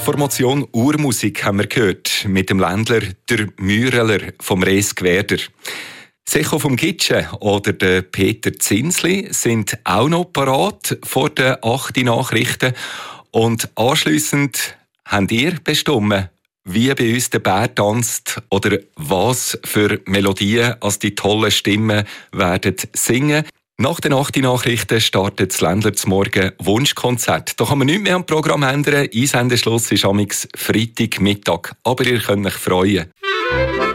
Formation Urmusik haben wir gehört, mit dem Ländler der Müreler vom Res Gwerder. Secho vom Gitsche oder der Peter Zinsli sind auch noch parat vor den 8 Nachrichten. Und anschliessend habt ihr bestimmt, wie bei uns der Bär tanzt oder was für Melodien als die tollen Stimmen werden singen. Nach den 8 Nachrichten startet das Ländler zum Morgen Wunschkonzert. Da kann man nichts mehr am Programm ändern. Einsendeschluss ist amigs Freitagmittag. Aber ihr könnt euch freuen.